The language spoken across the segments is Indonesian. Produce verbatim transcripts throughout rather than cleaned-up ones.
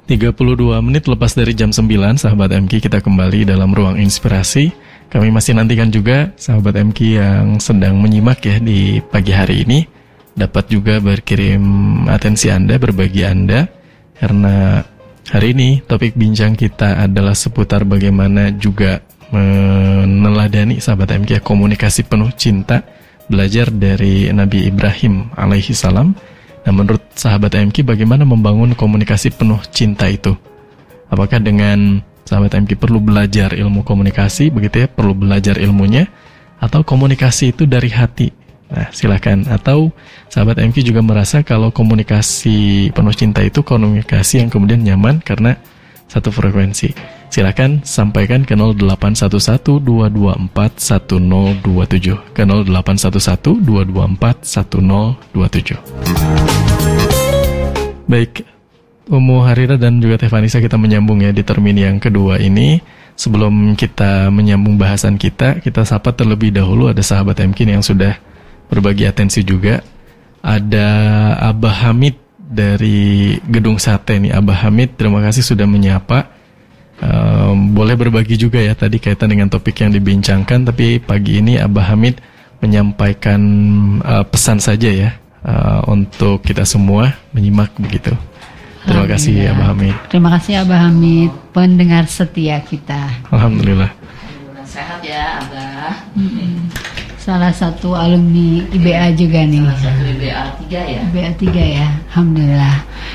tiga puluh dua menit lepas dari jam sembilan, sahabat M K, kita kembali dalam ruang inspirasi. Kami masih nantikan juga sahabat M K yang sedang menyimak ya di pagi hari ini dapat juga berkirim atensi Anda, berbagi Anda, karena hari ini topik bincang kita adalah seputar bagaimana juga meneladani sahabat M K komunikasi penuh cinta, belajar dari Nabi Ibrahim alaihi salam. Nah, menurut sahabat M K, bagaimana membangun komunikasi penuh cinta itu? Apakah dengan sahabat M K perlu belajar ilmu komunikasi, begitu ya, perlu belajar ilmunya, atau komunikasi itu dari hati? Nah, silakan. Atau sahabat M K juga merasa kalau komunikasi penuh cinta itu komunikasi yang kemudian nyaman karena satu frekuensi. Silakan sampaikan ke nol delapan satu satu dua dua empat satu nol dua tujuh, ke nol delapan satu satu dua dua empat satu nol dua tujuh. Baik, Umu Harira dan juga Teh Vanessa, kita menyambung ya di termin yang kedua ini. Sebelum kita menyambung bahasan kita, kita sapa terlebih dahulu ada sahabat M K yang sudah berbagi atensi juga. Ada Abah Hamid dari Gedung Sate nih. Abah Hamid, terima kasih sudah menyapa. Um, boleh berbagi juga ya tadi kaitan dengan topik yang dibincangkan, tapi pagi ini Abah Hamid menyampaikan uh, pesan saja ya uh, untuk kita semua menyimak begitu. Terima kasih Abah Hamid. Terima kasih Abah Hamid, pendengar setia kita. Alhamdulillah. Sehat ya Abah. Hmm. Salah satu alumni I B A juga nih. Salah satu I B A tiga ya. I B A tiga ya, alhamdulillah.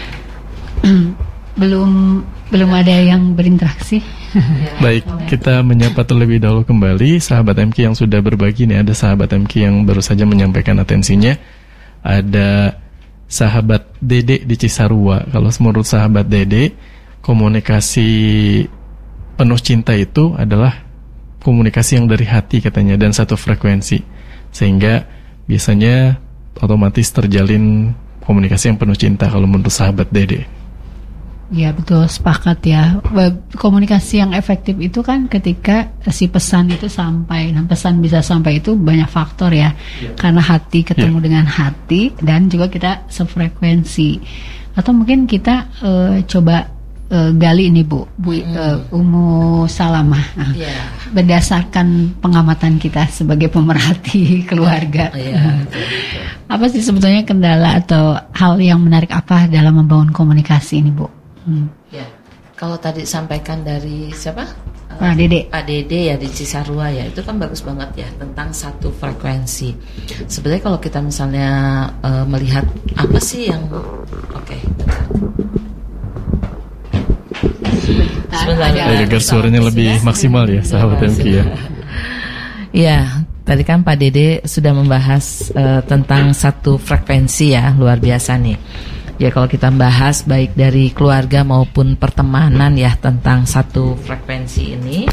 belum belum ada yang berinteraksi. Baik, kita menyapa terlebih dahulu kembali sahabat M K yang sudah berbagi nih. Ada sahabat M K yang baru saja menyampaikan atensinya. Ada sahabat Dede di Cisarua. Kalau menurut sahabat Dede, komunikasi penuh cinta itu adalah komunikasi yang dari hati katanya dan satu frekuensi, sehingga biasanya otomatis terjalin komunikasi yang penuh cinta kalau menurut sahabat Dede. Ya betul, sepakat ya. Komunikasi yang efektif itu kan ketika si pesan itu sampai. Nah, pesan bisa sampai itu banyak faktor ya, ya. Karena hati ketemu ya. Dengan hati, dan juga kita sefrekuensi. Atau mungkin kita uh, coba uh, gali ini Bu, Bu uh, Umu Salamah. Nah, ya. Berdasarkan pengamatan kita sebagai pemerhati keluarga, ya, betul, betul. Apa sih sebetulnya kendala atau hal yang menarik apa dalam membangun komunikasi ini Bu? Hmm. Ya, kalau tadi sampaikan dari siapa? Pak Dede. Pak Dede ya di Cisarua ya, itu kan bagus banget ya tentang satu frekuensi. Sebenarnya kalau kita misalnya uh, melihat apa sih yang oke. Okay, Sebentar, ya, agar suaranya lebih maksimal ya, sahabat M K ya. Ya, tadi kan Pak Dede sudah membahas uh, tentang satu frekuensi ya, luar biasa nih. Ya, kalau kita bahas baik dari keluarga maupun pertemanan ya tentang satu frekuensi ini,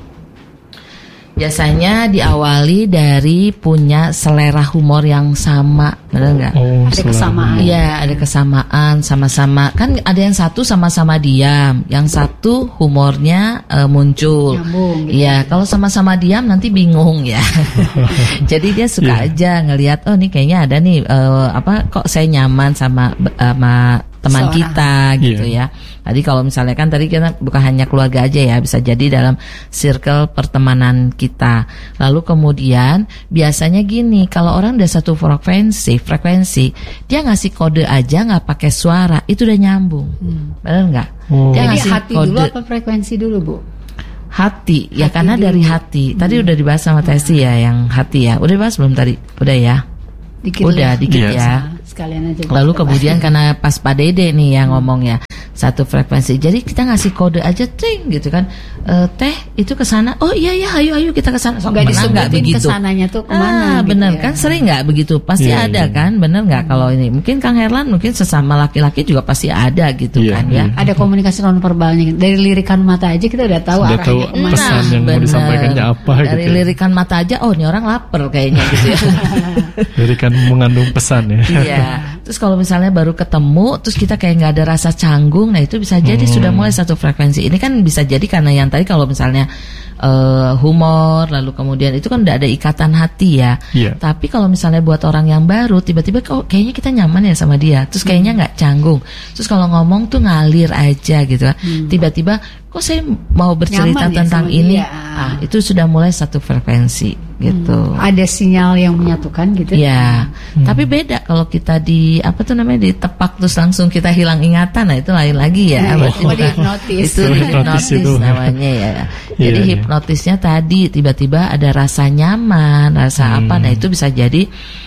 biasanya diawali dari punya selera humor yang sama, benar nggak? Oh, ada kesamaan. Iya, ada kesamaan, sama-sama. Kan ada yang satu sama-sama diam, yang satu humornya uh, muncul. Iya, gitu. Kalau sama-sama diam nanti bingung ya. Jadi dia suka yeah. aja ngelihat, oh nih kayaknya ada nih uh, apa kok saya nyaman sama sama teman Seorang. kita gitu yeah. ya. Tadi kalau misalnya kan tadi kita bukan hanya keluarga aja ya, bisa jadi dalam circle pertemanan kita. Lalu kemudian biasanya gini, kalau orang udah satu frekuensi, frekuensi, dia ngasih kode aja nggak pakai suara, itu udah nyambung, hmm. benar nggak? Oh. Dia ngasih hati kode dulu apa frekuensi dulu Bu? Hati, hati ya karena dulu. Dari hati. Tadi hmm. udah dibahas sama Testi ya, yang hati ya. Udah dibahas belum tadi? Udah ya. Dikit udah lah. dikit ya. Sekalian aja. Lalu kemudian karena pas Pak Dede nih yang ngomongnya satu frekuensi, jadi kita ngasih kode aja tring gitu kan, e, teh itu kesana, oh iya ya ayo ayo kita kesana. So, nggak disebutin kesananya tuh kemana? Ah, gitu bener ya. Kan sering nggak begitu, pasti yeah, ada yeah. kan, bener nggak? Hmm. Kalau ini mungkin Kang Herlan mungkin sesama laki-laki juga pasti ada gitu yeah, kan yeah. ya. Ada komunikasi nonverbalnya dari lirikan mata aja kita udah tahu sudah tahu arahnya pesan nah, yang mau disampaikannya apa dari gitu. Dari lirikan mata aja, oh ini orang lapar kayaknya gitu ya. Lirikan mengandung pesan ya. Iya. Terus kalau misalnya baru ketemu, terus kita kayak nggak ada rasa canggung nyambung, nah itu bisa jadi hmm. sudah mulai satu frekuensi. Ini kan bisa jadi karena yang tadi kalau misalnya uh, humor, lalu kemudian itu kan udah ada ikatan hati ya. Yeah. Tapi kalau misalnya buat orang yang baru, tiba-tiba kok kayaknya kita nyaman ya sama dia, terus kayaknya nggak canggung, terus kalau ngomong tuh ngalir aja gitu. Hmm. Tiba-tiba kok saya mau bercerita nyaman tentang ya ini, ah, itu sudah mulai satu frekuensi gitu. Hmm. Ada sinyal yang menyatukan gitu. Ya, hmm. tapi beda kalau kita di apa tuh namanya ditepak terus langsung kita hilang ingatan, nah itu lain lagi ya. Oh, oh, hipnotis. Itu hipnotis namanya ya. Jadi yeah, hipnotisnya yeah. tadi tiba-tiba ada rasa nyaman, rasa hmm. apa, nah itu bisa jadi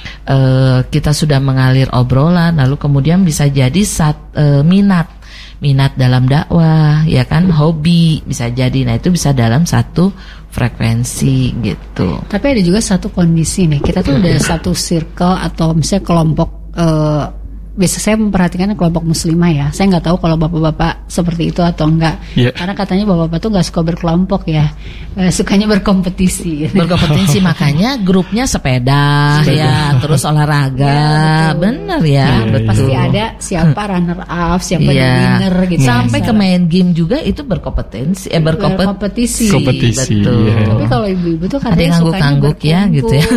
uh, kita sudah mengalir obrolan, lalu kemudian bisa jadi sat, uh, minat. minat dalam dakwah, ya kan, hobi bisa jadi. Nah itu bisa dalam satu frekuensi gitu. Tapi ada juga satu kondisi nih, kita tuh udah satu circle atau misalnya kelompok. Uh, biasa saya memperhatikan kelompok muslimah ya. Saya nggak tahu kalau bapak-bapak seperti itu atau enggak. Yeah. Karena katanya bapak-bapak tuh nggak suka berkelompok ya, e, sukanya berkompetisi. Berkompetisi makanya grupnya sepeda, sepeda. ya, terus olahraga, ya, bener ya, yeah, betul. Pasti ada siapa runner up, siapa yeah. winner gitu. Sampai ke main game juga itu berkompetensi, eh berkompetisi. Kompetisi. Betul. Yeah. Tapi kalau ibu-ibu tuh katanya sukanya berkumpul ya, gitu ya.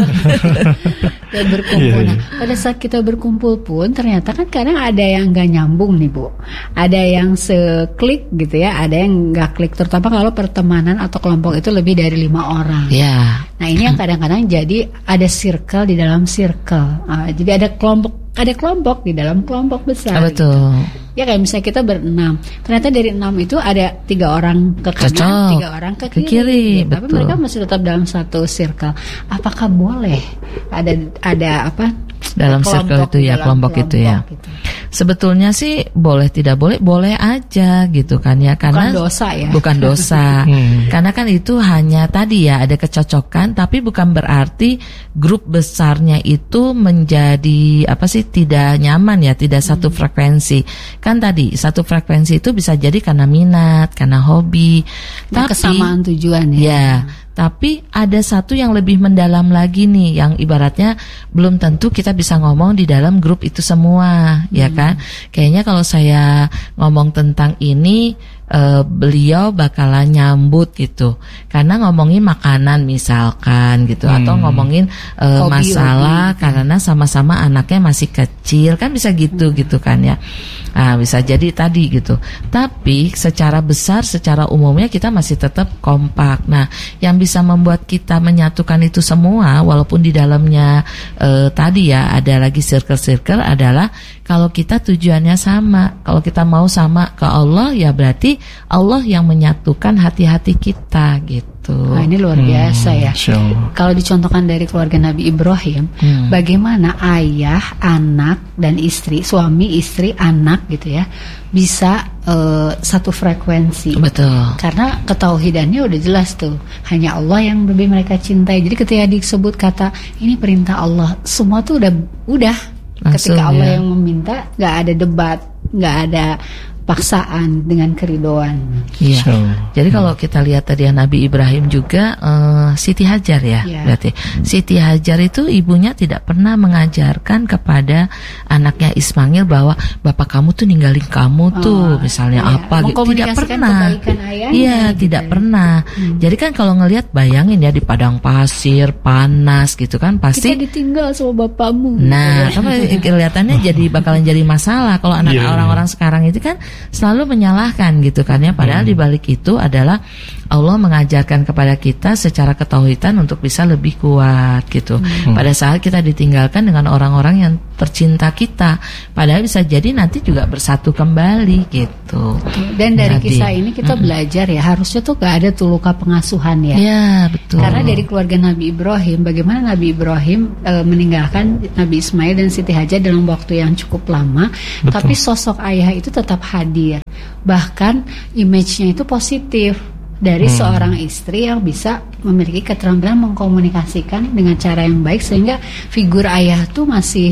Dan berkumpul. Yeah. Nah, pada saat kita berkumpul pun ternyata kan kadang ada yang nggak nyambung nih Bu, ada yang seklik gitu ya, ada yang nggak klik, terutama kalau pertemanan atau kelompok itu lebih dari lima orang. Yeah. Nah ini yang kadang-kadang jadi ada circle di dalam circle, uh, jadi ada kelompok, ada kelompok di dalam kelompok besar. Ah, betul. Gitu. Ya kayak misalnya kita berenam, ternyata dari enam itu ada tiga orang ke kanan, Cocok. tiga orang ke kiri, ke kiri gitu. Tapi mereka masih tetap dalam satu circle. Apakah boleh ada ada apa? Dalam circle itu ya, kelompok, kelompok itu ya. Gitu. Sebetulnya sih boleh tidak boleh, boleh aja gitu kan ya, karena bukan dosa ya. Bukan dosa. hmm. Karena kan itu hanya tadi ya ada kecocokan, tapi bukan berarti grup besarnya itu menjadi apa sih tidak nyaman ya, tidak satu hmm. frekuensi. Kan tadi satu frekuensi itu bisa jadi karena minat, karena hobi, nah, tapi kesamaan tujuan ya. Ya. Tapi ada satu yang lebih mendalam lagi nih, yang ibaratnya belum tentu kita bisa ngomong di dalam grup itu semua, hmm. ya kan? Kayaknya kalau saya ngomong tentang ini, uh, beliau bakalan nyambut gitu, karena ngomongin makanan misalkan gitu, hmm. atau ngomongin uh, hobi, masalah hobi. Karena sama-sama anaknya masih kecil, kan bisa gitu hmm. gitu kan ya. Nah, bisa jadi tadi gitu. Tapi secara besar, secara umumnya kita masih tetap kompak. Nah, yang bisa membuat kita menyatukan itu semua, walaupun di dalamnya eh, tadi ya ada lagi circle-circle, adalah kalau kita tujuannya sama. Kalau kita mau sama ke Allah, ya berarti Allah yang menyatukan hati-hati kita gitu. Nah, ini luar biasa hmm, ya. Sure. Kalau dicontohkan dari keluarga Nabi Ibrahim, hmm. bagaimana ayah, anak dan istri, suami, istri, anak gitu ya, bisa uh, satu frekuensi. Betul. Karena ketauhidannya udah jelas tuh, hanya Allah yang lebih mereka cintai. Jadi ketika disebut kata ini perintah Allah, semua tuh udah udah. Langsung, ketika Allah ya. Yang meminta, nggak ada debat, nggak ada paksaan, dengan keridoan. Iya. So, Jadi hmm. kalau kita lihat tadi Nabi Ibrahim juga uh, Siti Hajar ya, yeah. berarti Siti Hajar itu ibunya tidak pernah mengajarkan kepada anaknya Ismail bahwa bapak kamu tuh ninggalin kamu tuh, oh, misalnya iya. apa gitu. Tidak pernah. Iya, gitu tidak ya. pernah. Hmm. Jadi kan kalau ngelihat, bayangin ya di padang pasir panas gitu kan, pasti kita ditinggal sama bapakmu. Nah, kan kelihatannya jadi bakalan jadi masalah kalau anak yeah. orang-orang sekarang itu kan selalu menyalahkan gitu kan ya, padahal hmm. di balik itu adalah Allah mengajarkan kepada kita secara ketauhidan untuk bisa lebih kuat gitu. Hmm. Pada saat kita ditinggalkan dengan orang-orang yang tercinta kita, padahal bisa jadi nanti juga bersatu kembali gitu. Dan dari jadi, kisah ini kita hmm. belajar ya, harusnya tuh gak ada tuh luka pengasuhan ya. Ya, betul. Karena dari keluarga Nabi Ibrahim, bagaimana Nabi Ibrahim e, meninggalkan Nabi Ismail dan Siti Hajar dalam waktu yang cukup lama, betul. Tapi sosok ayah itu tetap hadir. Bahkan image-nya itu positif dari hmm. seorang istri yang bisa memiliki keterampilan mengkomunikasikan dengan cara yang baik, sehingga figur ayah tuh masih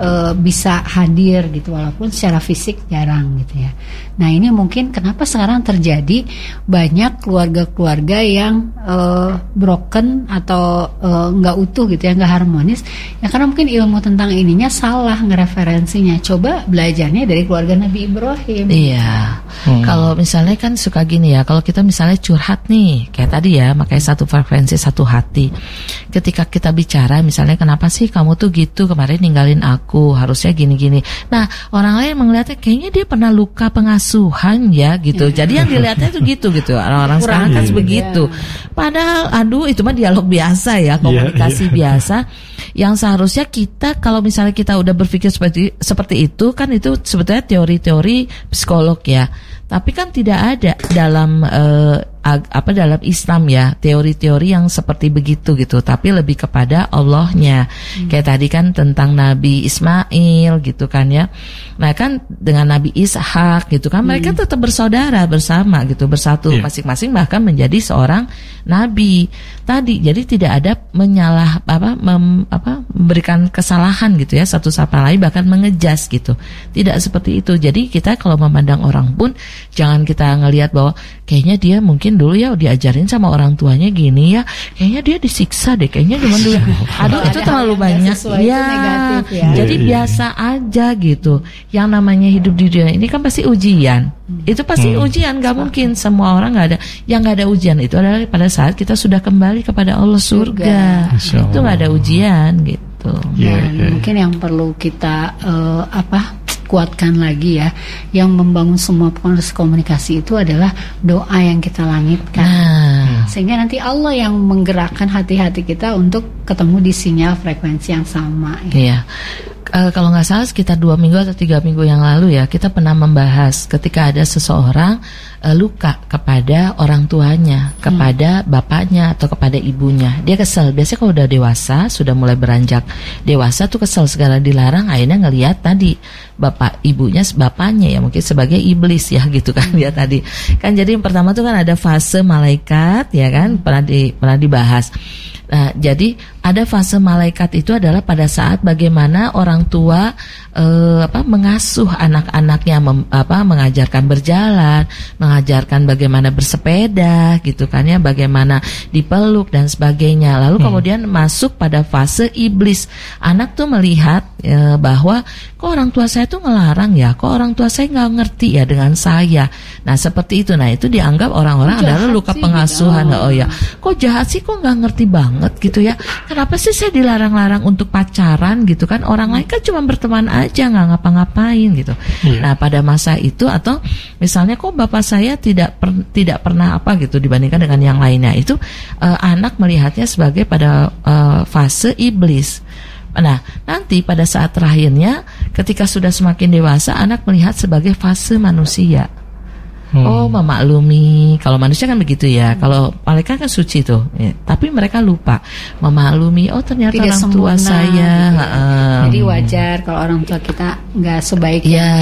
uh, bisa hadir gitu, walaupun secara fisik jarang gitu ya. Nah ini mungkin kenapa sekarang terjadi banyak keluarga-keluarga yang uh, broken atau nggak uh, utuh gitu ya, nggak harmonis ya, karena mungkin ilmu tentang ininya salah ngereferensinya. Coba belajarnya dari keluarga Nabi Ibrahim. Iya. Hmm. Kalau misalnya kan suka gini ya, kalau kita misalnya curhat nih kayak tadi ya, makanya satu frekuensi satu hati. Ketika kita bicara misalnya, kenapa sih kamu tuh gitu kemarin ninggalin aku, harusnya gini-gini. Nah orang lain melihatnya kayaknya dia pernah luka pengasuhan ya gitu. Ya. Jadi yang dilihatnya tuh gitu gitu. Orang-orang sekarang kan iya. begitu. Padahal aduh itu mah dialog biasa ya, komunikasi yeah, yeah. biasa. Yang seharusnya kita kalau misalnya kita udah berpikir seperti seperti itu kan, itu sebetulnya teori-teori psikolog ya. Tapi kan tidak ada dalam uh, ag, apa dalam Islam ya teori-teori yang seperti begitu gitu. Tapi lebih kepada Allahnya. Hmm. Kayak tadi kan tentang Nabi Ismail gitu kan ya. Nah kan dengan Nabi Ishak gitu kan, mereka hmm. tetap bersaudara bersama gitu, bersatu yeah. masing-masing bahkan menjadi seorang nabi tadi. Jadi tidak ada menyalah apa mem, apa memberikan kesalahan gitu ya satu sama lain, bahkan mengejas gitu. Tidak seperti itu. Jadi kita kalau memandang orang pun jangan kita ngelihat bahwa kayaknya dia mungkin dulu ya diajarin sama orang tuanya gini ya, kayaknya dia disiksa deh, kayaknya cuma dulu. Aduh itu terlalu banyak ya. ya. Jadi yeah. biasa aja gitu. Yang namanya hidup di dunia ini kan pasti ujian. Hmm. Itu pasti hmm. ujian, gak mungkin semua orang gak ada. Yang gak ada ujian itu adalah pada saat kita sudah kembali kepada Allah surga. surga. Itu gak ada ujian gitu. Yeah, Dan yeah. mungkin yang perlu kita uh, apa kuatkan lagi ya, yang membangun semua proses komunikasi itu adalah doa yang kita langitkan. Nah. Sehingga nanti Allah yang menggerakkan hati-hati kita untuk ketemu di sinyal frekuensi yang sama. Ya. Iya. Uh, kalau nggak salah sekitar dua minggu atau tiga minggu yang lalu ya, kita pernah membahas ketika ada seseorang uh, luka kepada orang tuanya, kepada hmm. bapaknya atau kepada ibunya. Dia kesel. Biasanya kalau udah dewasa, sudah mulai beranjak dewasa tuh kesel, segala dilarang, akhirnya ngelihat tadi bapak ibunya, bapaknya ya mungkin sebagai iblis ya gitu kan dia tadi. Kan jadi yang pertama tuh kan ada fase malaikat ya kan, pernah di, pernah dibahas. Nah, jadi ada fase malaikat itu adalah pada saat bagaimana orang tua eh, apa mengasuh anak-anaknya, mem, apa mengajarkan berjalan, mengajarkan bagaimana bersepeda gitu kan ya, bagaimana dipeluk dan sebagainya. Lalu hmm. kemudian masuk pada fase iblis. Anak tuh melihat eh, bahwa kok orang tua saya tuh ngelarang ya, kok orang tua saya nggak ngerti ya dengan saya. Nah, seperti itu. Nah, itu dianggap orang-orang adalah luka pengasuhan. Gitu. Oh ya, kok jahat sih, kok nggak ngerti banget gitu ya. Kenapa sih saya dilarang-larang untuk pacaran gitu kan? Orang lain kan cuma berteman aja, nggak ngapa-ngapain gitu. Iya. Nah pada masa itu, atau misalnya kok bapak saya tidak per, tidak pernah apa gitu dibandingkan dengan yang lainnya, itu uh, anak melihatnya sebagai pada uh, fase iblis. Nah nanti pada saat terakhirnya ketika sudah semakin dewasa, anak melihat sebagai fase manusia. Hmm. Oh memaklumi. Kalau manusia kan begitu ya. Hmm. Kalau malaikat kan suci tuh ya. Tapi mereka lupa memaklumi. Oh ternyata tidak orang tua saya gitu ya. uh, Jadi wajar kalau orang tua kita nggak sebaik ya.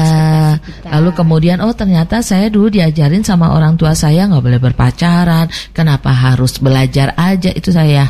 Lalu kemudian oh ternyata saya dulu diajarin sama orang tua saya nggak boleh berpacaran. Kenapa harus belajar aja itu saya.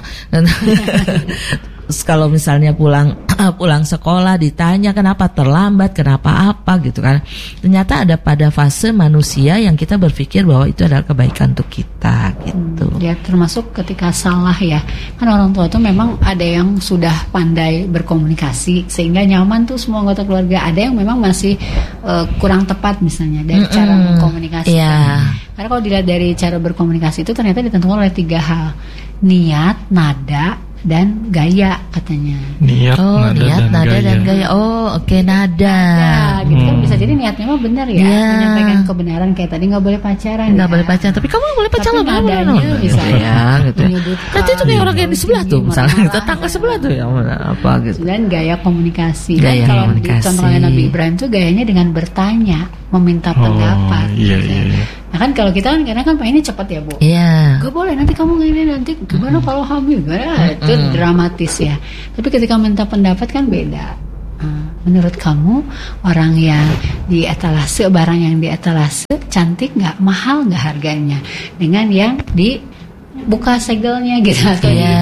Kalau misalnya pulang pulang sekolah ditanya kenapa terlambat, kenapa apa gitu kan. Ternyata ada pada fase manusia yang kita berpikir bahwa itu adalah kebaikan untuk kita gitu. Hmm, ya termasuk ketika salah ya. Kan orang tua tuh memang ada yang sudah pandai berkomunikasi sehingga nyaman tuh semua anggota keluarga. Ada yang memang masih uh, kurang tepat misalnya dari mm-hmm. cara berkomunikasi. Yeah. Karena kalau dilihat dari cara berkomunikasi itu ternyata ditentukan oleh tiga hal. Niat, nada, dan gaya katanya. Niat, oh, nada, niat, dan, nada gaya. dan gaya. Oh, oke okay, nada. Nada, gitu hmm. kan bisa jadi niatnya mah benar ya, yeah. menyampaikan kebenaran kayak tadi nggak boleh pacaran. Nggak ya. boleh pacaran, tapi kamu boleh pacaran. Tapi nadanya bisa ya, gitu. Nanti itu kayak orang yang di sebelah tuh, misalnya tetangga sebelah tuh ya, apa gitu. Dan gaya komunikasi. Gaya kan, komunikasi. Kalau contohnya Nabi Ibrahim tuh gayanya dengan bertanya, meminta pendapat. Oh, iya, iya, iya. Nah kan kalau kita kan karena kan pengennya cepat ya Bu. Iya. Yeah. Gak boleh nanti kamu gini nanti gimana mm-hmm. kalau hamil gimana mm-hmm. itu dramatis ya. Tapi ketika minta pendapat kan beda. Uh, menurut kamu orang yang di etalase, barang yang di etalase cantik nggak, mahal nggak harganya dengan yang di buka segelnya gitu atau yeah.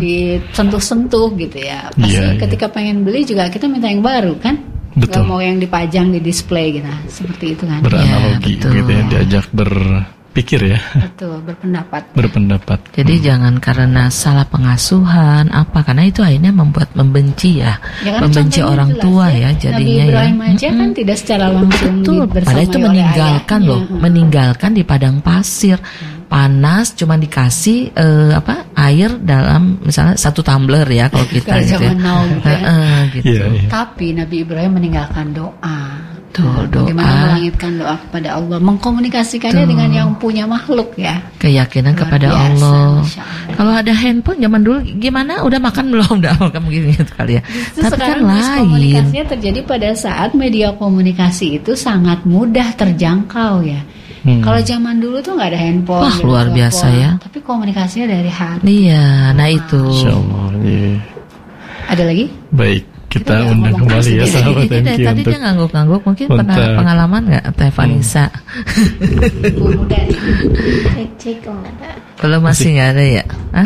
disentuh-sentuh gitu ya. Pasti yeah, ketika yeah. pengen beli juga kita minta yang baru kan. Betul. Gak mau yang dipajang di display gitu. Seperti itu kan. Beranalogi ya, gitu ya, diajak berpikir ya. Betul, berpendapat. Berpendapat. Jadi hmm. jangan karena salah pengasuhan apa, karena itu akhirnya membuat membenci ya. ya kan membenci orang tua ya, ya jadinya Nabi Ibrahim ya. aja kan hmm. tidak secara langsung betul. Padahal itu meninggalkan loh, hmm. meninggalkan di padang pasir. Hmm. Panas, cuma dikasih uh, apa air dalam misalnya satu tumbler ya kalau kita gitu ya. Now, gitu, ya. uh, gitu. Yeah, yeah. Tapi Nabi Ibrahim meninggalkan doa. Tuh, doa. Bagaimana melangitkan doa kepada Allah, mengkomunikasikannya Tuh. dengan yang punya makhluk ya. Keyakinan Luar kepada biasa, Allah. Kalau ada handphone zaman dulu gimana? Udah makan belum? Udah makan begini gitu kali ya. Justru tapi kan lain. Komunikasinya terjadi pada saat media komunikasi itu sangat mudah terjangkau ya. Hmm. Kalau zaman dulu tuh nggak ada handphone. Wah, luar biasa ya. Tapi komunikasinya dari hati. Iya, nah itu. Insyaallah. Yeah. Ada lagi? Baik, kita, kita undang kembali ya sahabat M Q. Tadi dia ngangguk-ngangguk, mungkin pernah pengalaman nggak Teh Vanessa? Hmm. Cek cek kalau nggak ada. Kalau masih nggak ada ya? Hah?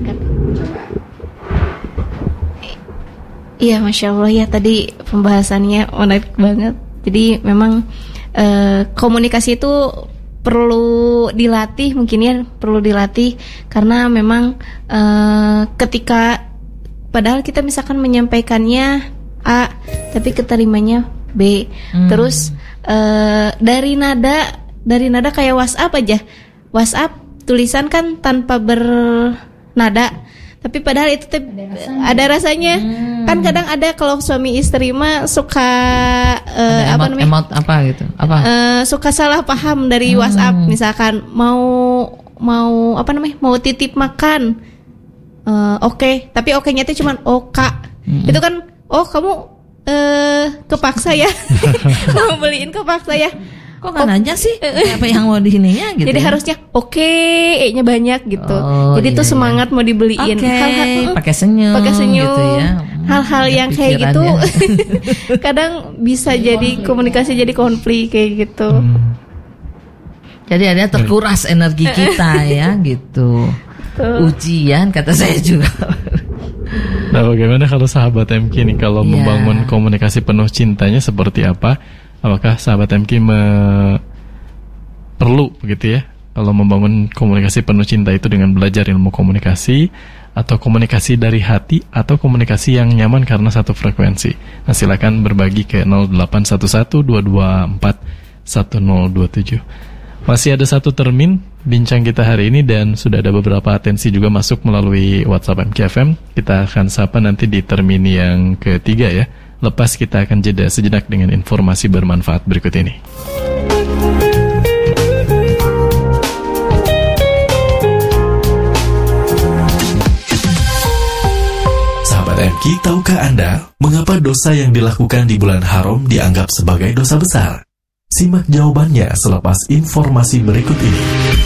Iya, masya Allah ya, tadi pembahasannya menarik banget. Jadi memang Uh, komunikasi itu perlu dilatih, mungkin ya perlu dilatih karena memang uh, ketika padahal kita misalkan menyampaikannya A tapi keterimanya B, hmm. terus uh, dari nada dari nada kayak WhatsApp aja, WhatsApp tulisan kan tanpa bernada tapi padahal itu te- ada rasanya, ada rasanya. Hmm. Kan kadang ada kalau suami istri mah suka uh, apa emot, namanya emot apa gitu apa uh, suka salah paham dari hmm. WhatsApp, misalkan mau mau apa namanya mau titip makan uh, oke okay. tapi oke nya itu cuman oka hmm. itu kan oh kamu uh, kepaksa ya kamu beliin kepaksa ya. Kok nggak nanya sih apa yang mau dihininya gitu. Jadi ya? Harusnya oke okay, E-nya banyak gitu. Oh, jadi iya, tuh semangat iya. mau dibeliin. Oke. Okay, pakai senyum. Pakai senyum. Gitu ya. Hal-hal hmm, yang kayak gitu kadang bisa jadi komunikasi jadi konflik kayak gitu. Hmm. Jadi ada terkuras energi kita ya gitu. Tuh. Ujian kata saya juga. Nah, bagaimana kalau sahabat M K nih kalau yeah. membangun komunikasi penuh cintanya seperti apa? Apakah sahabat M K me- perlu begitu ya kalau membangun komunikasi penuh cinta itu dengan belajar ilmu komunikasi atau komunikasi dari hati atau komunikasi yang nyaman karena satu frekuensi? Nah, silakan berbagi ke nol delapan satu satu dua dua empat satu nol dua tujuh. Masih ada satu termin bincang kita hari ini dan sudah ada beberapa atensi juga masuk melalui WhatsApp M K F M. Kita akan sapa nanti di termin yang ketiga ya. Lepas kita akan jeda sejenak dengan informasi bermanfaat berikut ini. Sahabat M K, tahukah Anda mengapa dosa yang dilakukan di bulan haram dianggap sebagai dosa besar? Simak jawabannya selepas informasi berikut ini.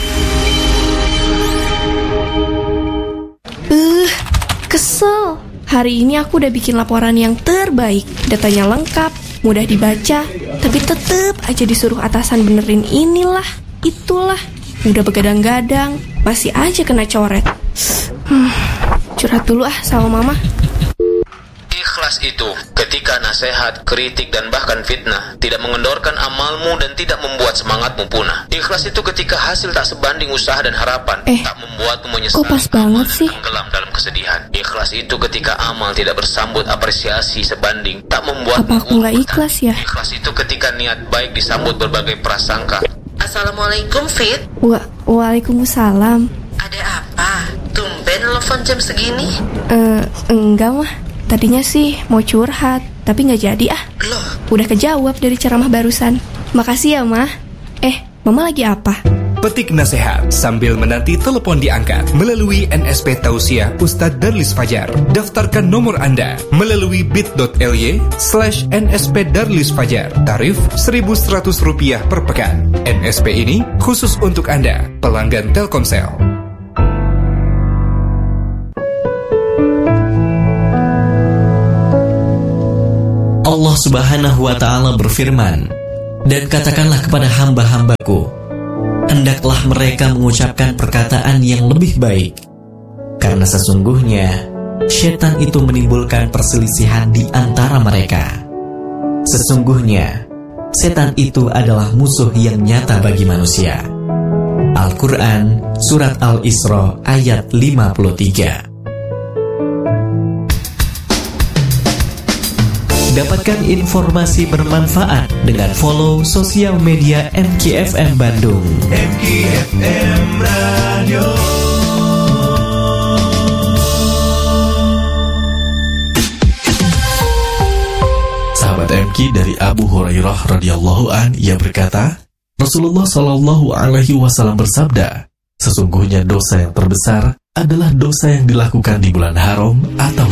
Uh, kesel. Hari ini aku udah bikin laporan yang terbaik. Datanya lengkap, mudah dibaca, tapi tetep aja disuruh atasan benerin inilah, itulah. Udah begadang-gadang, masih aja kena coret. Hmm, curhat dulu ah sama mama. Ikhlas itu ketika nasihat, kritik, dan bahkan fitnah tidak mengendorkan amalmu dan tidak membuat semangatmu punah. Ikhlas itu ketika hasil tak sebanding usaha dan harapan, eh, tak membuatmu menyesal, kok pas banget sih? tenggelam dalam kesedihan. Ikhlas itu ketika amal tidak bersambut apresiasi sebanding, tak membuatmu apa aku nggak ikhlas ya? Ikhlas itu ketika niat baik disambut berbagai prasangka. Assalamualaikum Fit. Wa Waalaikumsalam. Ada apa? Tumben telepon jam segini? Eh, uh, enggak mah. Tadinya sih mau curhat, tapi nggak jadi ah. Loh? Udah kejawab dari ceramah barusan. Makasih ya, Mah. Eh, Mama lagi apa? Petik nasihat sambil menanti telepon diangkat melalui N S P Tausiah Ustadz Darlis Fajar. Daftarkan nomor Anda melalui bit.ly slash nsp Darlis Fajar. Tarif seribu seratus rupiah per pekan. N S P ini khusus untuk Anda, pelanggan Telkomsel. Allah Subhanahu wa Ta'ala berfirman, "Dan katakanlah kepada hamba-hambaku, hendaklah mereka mengucapkan perkataan yang lebih baik. Karena sesungguhnya setan itu menimbulkan perselisihan di antara mereka. Sesungguhnya setan itu adalah musuh yang nyata bagi manusia. Al-Quran Surat Al-Isra ayat lima puluh tiga. Dapatkan informasi bermanfaat dengan follow sosial media M K F M Bandung. M K F M Radio. Sahabat M K, dari Abu Hurairah radhiyallahu an, ia berkata, Rasulullah Shallallahu Alaihi Wasallam bersabda, sesungguhnya dosa yang terbesar adalah dosa yang dilakukan di bulan haram atau